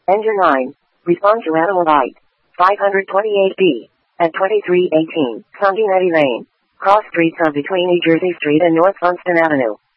Engine 9. Respond to animal bite. 528B. At 2318, Sanguinetti Lane. Cross streets of between New Jersey Street and North Funston Avenue.